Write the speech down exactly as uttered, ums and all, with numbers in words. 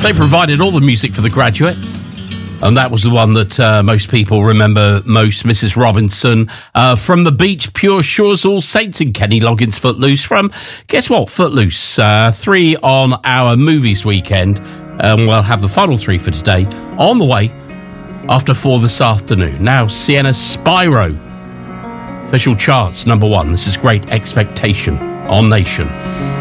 They provided all the music for The Graduate, and that was the one that uh, most people remember most, Missus Robinson. Uh, from The Beach, Pure Shores, All Saints, and Kenny Loggins, Footloose. From, guess what, Footloose. Uh, three on our movies weekend, and we'll have the final three for today on the way after four this afternoon. Now, Sienna Spyro, official charts, number one. This is Great Expectation on Nation.